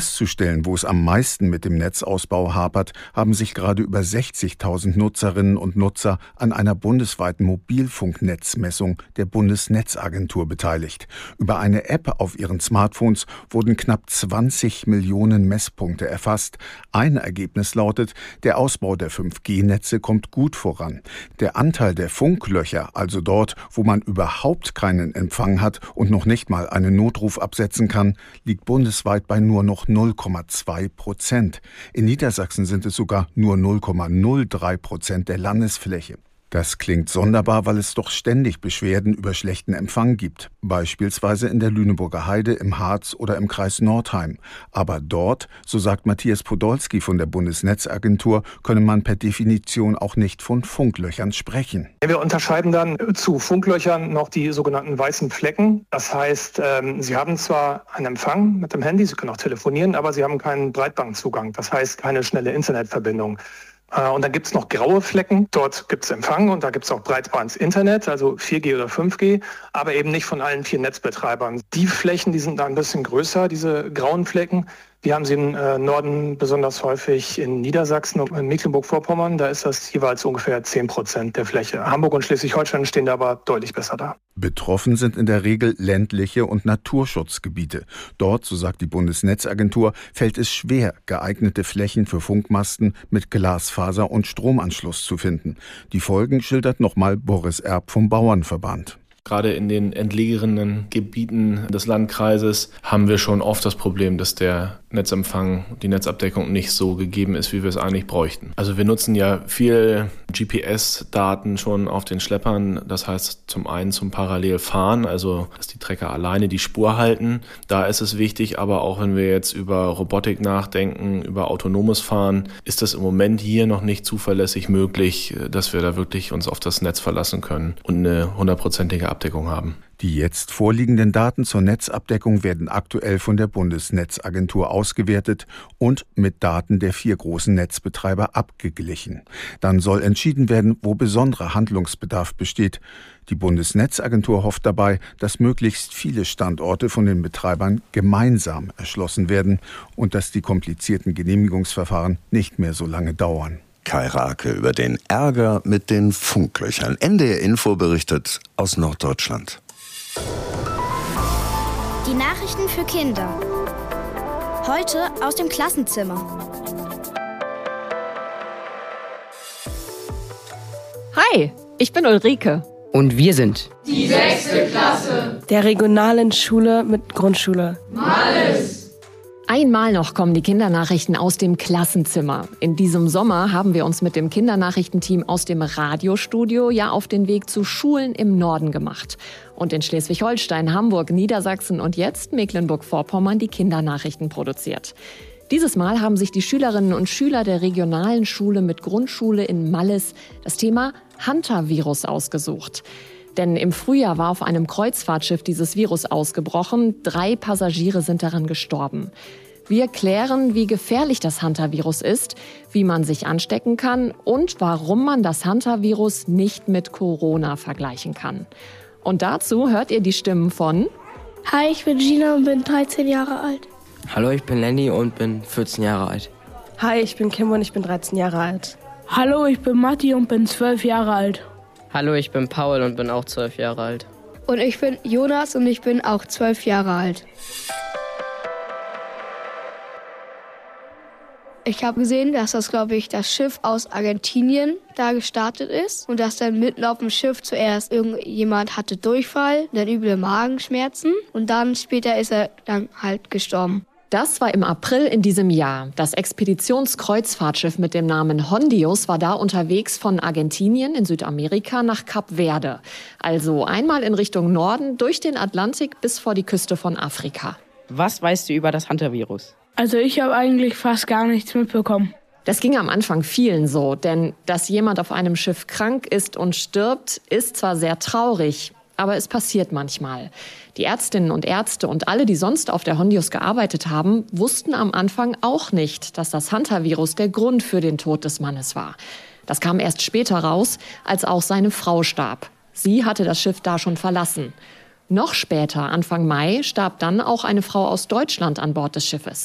festzustellen, wo es am meisten mit dem Netzausbau hapert, haben sich gerade über 60.000 Nutzerinnen und Nutzer an einer bundesweiten Mobilfunknetzmessung der Bundesnetzagentur beteiligt. Über eine App auf ihren Smartphones wurden knapp 20 Millionen Messpunkte erfasst. Ein Ergebnis lautet, der Ausbau der 5G-Netze kommt gut voran. Der Anteil der Funklöcher, also dort, wo man überhaupt keinen Empfang hat und noch nicht mal einen Notruf absetzen kann, liegt bundesweit bei nur noch 0,2%. In Niedersachsen sind es sogar nur 0,03% der Landesfläche. Das klingt sonderbar, weil es doch ständig Beschwerden über schlechten Empfang gibt, beispielsweise in der Lüneburger Heide, im Harz oder im Kreis Nordheim. Aber dort, so sagt Matthias Podolski von der Bundesnetzagentur, könne man per Definition auch nicht von Funklöchern sprechen. Wir unterscheiden dann zu Funklöchern noch die sogenannten weißen Flecken. Das heißt, Sie haben zwar einen Empfang mit dem Handy, Sie können auch telefonieren, aber Sie haben keinen Breitbandzugang, das heißt keine schnelle Internetverbindung. Und dann gibt es noch graue Flecken, dort gibt es Empfang und da gibt es auch Breitband-Internet, also 4G oder 5G, aber eben nicht von allen 4 Netzbetreibern. Die Flächen, die sind da ein bisschen größer, diese grauen Flecken. Die haben Sie im Norden besonders häufig in Niedersachsen und in Mecklenburg-Vorpommern. Da ist das jeweils ungefähr 10% der Fläche. Hamburg und Schleswig-Holstein stehen da aber deutlich besser da. Betroffen sind in der Regel ländliche und Naturschutzgebiete. Dort, so sagt die Bundesnetzagentur, fällt es schwer, geeignete Flächen für Funkmasten mit Glasfaser und Stromanschluss zu finden. Die Folgen schildert nochmal Boris Erb vom Bauernverband. Gerade in den entlegeneren Gebieten des Landkreises haben wir schon oft das Problem, dass der Netzempfang, die Netzabdeckung nicht so gegeben ist, wie wir es eigentlich bräuchten. Also wir nutzen ja viel GPS-Daten schon auf den Schleppern. Das heißt zum einen zum Parallelfahren, also dass die Trecker alleine die Spur halten. Da ist es wichtig, aber auch wenn wir jetzt über Robotik nachdenken, über autonomes Fahren, ist das im Moment hier noch nicht zuverlässig möglich, dass wir da wirklich uns auf das Netz verlassen können und eine 100%ige Abdeckung haben. Die jetzt vorliegenden Daten zur Netzabdeckung werden aktuell von der Bundesnetzagentur ausgewertet und mit Daten der 4 großen Netzbetreiber abgeglichen. Dann soll entschieden werden, wo besonderer Handlungsbedarf besteht. Die Bundesnetzagentur hofft dabei, dass möglichst viele Standorte von den Betreibern gemeinsam erschlossen werden und dass die komplizierten Genehmigungsverfahren nicht mehr so lange dauern. Kai Rake über den Ärger mit den Funklöchern. NDR Info berichtet aus Norddeutschland. Die Nachrichten für Kinder. Heute aus dem Klassenzimmer. Hi, ich bin Ulrike. Und wir sind die 6. Klasse der regionalen Schule mit Grundschule Malles. Einmal noch kommen die Kindernachrichten aus dem Klassenzimmer. In diesem Sommer haben wir uns mit dem Kindernachrichtenteam aus dem Radiostudio ja auf den Weg zu Schulen im Norden gemacht. Und in Schleswig-Holstein, Hamburg, Niedersachsen und jetzt Mecklenburg-Vorpommern die Kindernachrichten produziert. Dieses Mal haben sich die Schülerinnen und Schüler der regionalen Schule mit Grundschule in Malles das Thema Hantavirus ausgesucht. Denn im Frühjahr war auf einem Kreuzfahrtschiff dieses Virus ausgebrochen. 3 Passagiere sind daran gestorben. Wir klären, wie gefährlich das Hantavirus ist, wie man sich anstecken kann und warum man das Hantavirus nicht mit Corona vergleichen kann. Und dazu hört ihr die Stimmen von... Hi, ich bin Gina und bin 13 Jahre alt. Hallo, ich bin Lenny und bin 14 Jahre alt. Hi, ich bin Kim und ich bin 13 Jahre alt. Hallo, ich bin Matti und bin 12 Jahre alt. Hallo, ich bin Paul und bin auch 12 Jahre alt. Und ich bin Jonas und ich bin auch 12 Jahre alt. Ich habe gesehen, dass das Schiff aus Argentinien da gestartet ist und dass dann mitten auf dem Schiff zuerst irgendjemand hatte Durchfall, dann üble Magenschmerzen und dann später ist er dann halt gestorben. Das war im April in diesem Jahr. Das Expeditionskreuzfahrtschiff mit dem Namen Hondios war da unterwegs von Argentinien in Südamerika nach Kap Verde. Also einmal in Richtung Norden durch den Atlantik bis vor die Küste von Afrika. Was weißt du über das Hantavirus? Also ich habe eigentlich fast gar nichts mitbekommen. Das ging am Anfang vielen so, denn dass jemand auf einem Schiff krank ist und stirbt, ist zwar sehr traurig, aber es passiert manchmal. Die Ärztinnen und Ärzte und alle, die sonst auf der Hondios gearbeitet haben, wussten am Anfang auch nicht, dass das Hantavirus der Grund für den Tod des Mannes war. Das kam erst später raus, als auch seine Frau starb. Sie hatte das Schiff da schon verlassen. Noch später, Anfang Mai, starb dann auch eine Frau aus Deutschland an Bord des Schiffes.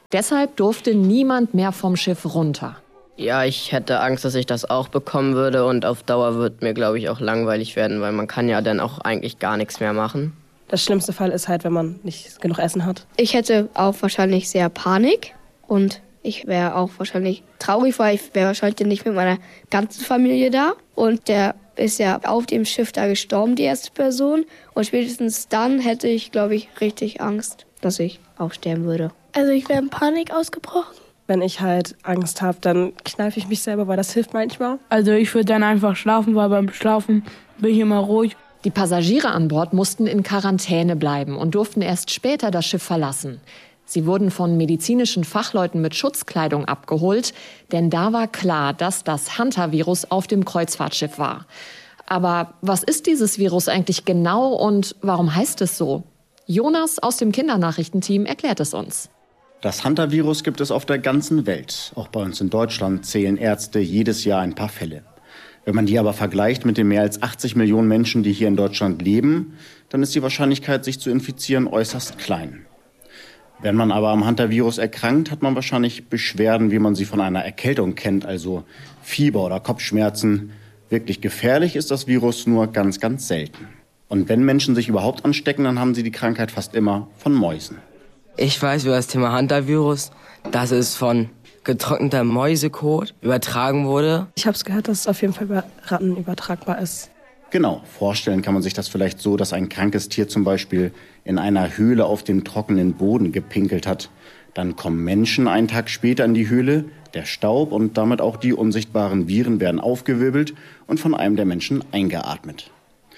Deshalb durfte niemand mehr vom Schiff runter. Ja, ich hätte Angst, dass ich das auch bekommen würde und auf Dauer wird mir, glaube ich, auch langweilig werden, weil man kann ja dann auch eigentlich gar nichts mehr machen. Das schlimmste Fall ist halt, wenn man nicht genug Essen hat. Ich hätte auch wahrscheinlich sehr Panik und ich wäre auch wahrscheinlich traurig, weil ich wäre wahrscheinlich nicht mit meiner ganzen Familie da. Und der ist ja auf dem Schiff da gestorben, die erste Person. Und spätestens dann hätte ich, glaube ich, richtig Angst, dass ich auch sterben würde. Also ich wäre in Panik ausgebrochen. Wenn ich halt Angst habe, dann kneife ich mich selber, weil das hilft manchmal. Also ich würde dann einfach schlafen, weil beim Schlafen bin ich immer ruhig. Die Passagiere an Bord mussten in Quarantäne bleiben und durften erst später das Schiff verlassen. Sie wurden von medizinischen Fachleuten mit Schutzkleidung abgeholt, denn da war klar, dass das Hantavirus auf dem Kreuzfahrtschiff war. Aber was ist dieses Virus eigentlich genau und warum heißt es so? Jonas aus dem Kindernachrichtenteam erklärt es uns. Das Hantavirus gibt es auf der ganzen Welt. Auch bei uns in Deutschland zählen Ärzte jedes Jahr ein paar Fälle. Wenn man die aber vergleicht mit den mehr als 80 Millionen Menschen, die hier in Deutschland leben, dann ist die Wahrscheinlichkeit, sich zu infizieren, äußerst klein. Wenn man aber am Hantavirus erkrankt, hat man wahrscheinlich Beschwerden, wie man sie von einer Erkältung kennt, also Fieber oder Kopfschmerzen. Wirklich gefährlich ist das Virus nur ganz, ganz selten. Und wenn Menschen sich überhaupt anstecken, dann haben sie die Krankheit fast immer von Mäusen. Ich weiß über das Thema Hantavirus, dass es von getrockneter Mäusekot übertragen wurde. Ich habe es gehört, dass es auf jeden Fall über Ratten übertragbar ist. Genau, vorstellen kann man sich das vielleicht so, dass ein krankes Tier zum Beispiel in einer Höhle auf dem trockenen Boden gepinkelt hat. Dann kommen Menschen einen Tag später in die Höhle, der Staub und damit auch die unsichtbaren Viren werden aufgewirbelt und von einem der Menschen eingeatmet.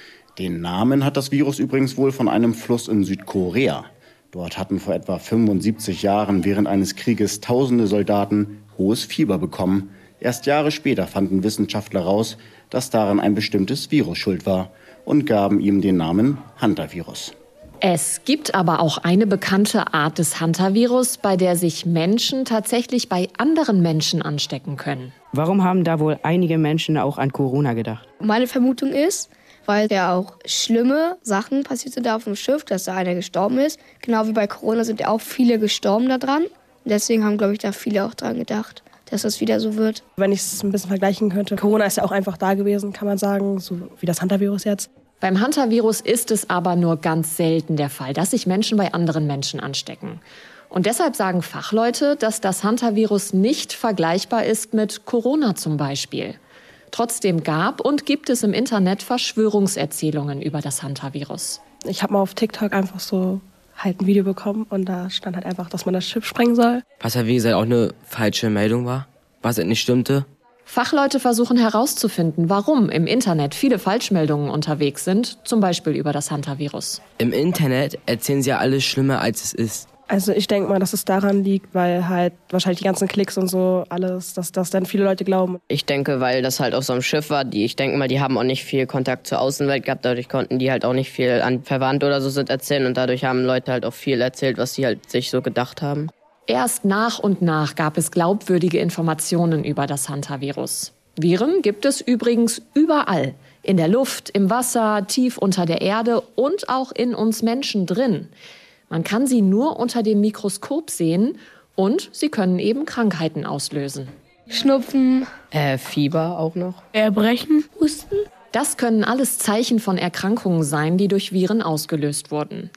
Den Namen hat das Virus übrigens wohl von einem Fluss in Südkorea. Dort hatten vor etwa 75 Jahren während eines Krieges tausende Soldaten hohes Fieber bekommen. Erst Jahre später fanden Wissenschaftler raus, dass daran ein bestimmtes Virus schuld war und gaben ihm den Namen Hantavirus. Es gibt aber auch eine bekannte Art des Hantavirus, bei der sich Menschen tatsächlich bei anderen Menschen anstecken können. Warum haben da wohl einige Menschen auch an Corona gedacht? Meine Vermutung ist, weil ja auch schlimme Sachen passiert sind da auf dem Schiff, dass da einer gestorben ist. Genau wie bei Corona sind ja auch viele gestorben da dran. Und deswegen haben, glaube ich, da viele auch dran gedacht, dass das wieder so wird. Wenn ich es ein bisschen vergleichen könnte, Corona ist ja auch einfach da gewesen, kann man sagen, so wie das Hantavirus jetzt. Beim Hantavirus ist es aber nur ganz selten der Fall, dass sich Menschen bei anderen Menschen anstecken. Und deshalb sagen Fachleute, dass das Hantavirus nicht vergleichbar ist mit Corona zum Beispiel. Trotzdem gab und gibt es im Internet Verschwörungserzählungen über das Hantavirus. Ich habe mal auf TikTok einfach so halt ein Video bekommen und da stand halt einfach, dass man das Schiff sprengen soll. Was ja wie gesagt auch eine falsche Meldung war, was nicht stimmte. Fachleute versuchen herauszufinden, warum im Internet viele Falschmeldungen unterwegs sind, zum Beispiel über das Hantavirus. Im Internet erzählen sie ja alles schlimmer, als es ist. Also ich denke mal, dass es daran liegt, weil halt wahrscheinlich die ganzen Klicks und so alles, dass das dann viele Leute glauben. Ich denke, weil das halt auf so einem Schiff war, ich denke mal, die haben auch nicht viel Kontakt zur Außenwelt gehabt, dadurch konnten die halt auch nicht viel an Verwandte oder so sind erzählen und dadurch haben Leute halt auch viel erzählt, was sie halt sich so gedacht haben. Erst nach und nach gab es glaubwürdige Informationen über das Hantavirus. Viren gibt es übrigens überall. In der Luft, im Wasser, tief unter der Erde und auch in uns Menschen drin. Man kann sie nur unter dem Mikroskop sehen und sie können eben Krankheiten auslösen. Schnupfen. Fieber auch noch. Erbrechen. Husten. Das können alles Zeichen von Erkrankungen sein, die durch Viren ausgelöst wurden.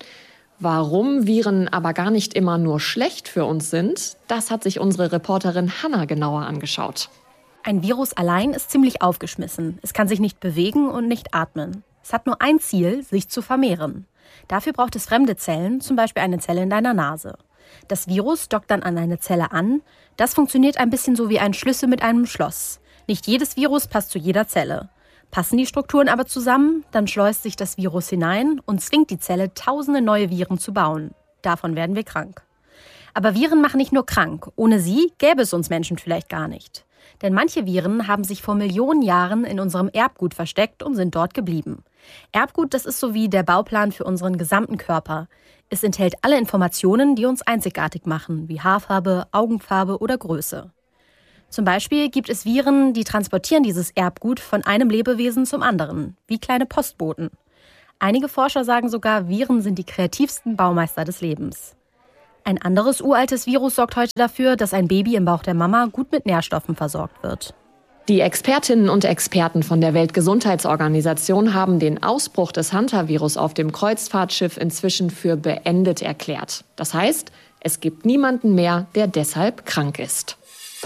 Warum Viren aber gar nicht immer nur schlecht für uns sind, das hat sich unsere Reporterin Hanna genauer angeschaut. Ein Virus allein ist ziemlich aufgeschmissen. Es kann sich nicht bewegen und nicht atmen. Es hat nur ein Ziel, sich zu vermehren. Dafür braucht es fremde Zellen, zum Beispiel eine Zelle in deiner Nase. Das Virus dockt dann an eine Zelle an. Das funktioniert ein bisschen so wie ein Schlüssel mit einem Schloss. Nicht jedes Virus passt zu jeder Zelle. Passen die Strukturen aber zusammen, dann schleust sich das Virus hinein und zwingt die Zelle, tausende neue Viren zu bauen. Davon werden wir krank. Aber Viren machen nicht nur krank. Ohne sie gäbe es uns Menschen vielleicht gar nicht. Denn manche Viren haben sich vor Millionen Jahren in unserem Erbgut versteckt und sind dort geblieben. Erbgut, das ist so wie der Bauplan für unseren gesamten Körper. Es enthält alle Informationen, die uns einzigartig machen, wie Haarfarbe, Augenfarbe oder Größe. Zum Beispiel gibt es Viren, die transportieren dieses Erbgut von einem Lebewesen zum anderen, wie kleine Postboten. Einige Forscher sagen sogar, Viren sind die kreativsten Baumeister des Lebens. Ein anderes uraltes Virus sorgt heute dafür, dass ein Baby im Bauch der Mama gut mit Nährstoffen versorgt wird. Die Expertinnen und Experten von der Weltgesundheitsorganisation haben den Ausbruch des Hantavirus auf dem Kreuzfahrtschiff inzwischen für beendet erklärt. Das heißt, es gibt niemanden mehr, der deshalb krank ist.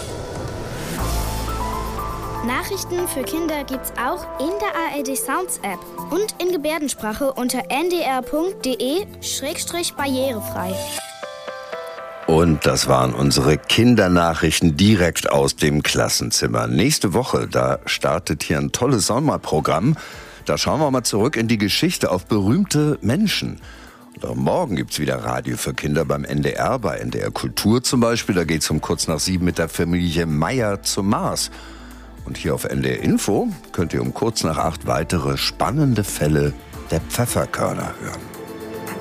Nachrichten für Kinder gibt's auch in der ARD Sounds App und in Gebärdensprache unter ndr.de/barrierefrei. Und das waren unsere Kindernachrichten direkt aus dem Klassenzimmer. Nächste Woche, da startet hier ein tolles Sommerprogramm. Da schauen wir mal zurück in die Geschichte auf berühmte Menschen. Und auch morgen gibt's wieder Radio für Kinder beim NDR, bei NDR Kultur zum Beispiel. Da geht's um kurz nach 7 mit der Familie Meyer zum Mars. Und hier auf NDR Info könnt ihr um kurz nach 8 weitere spannende Fälle der Pfefferkörner hören.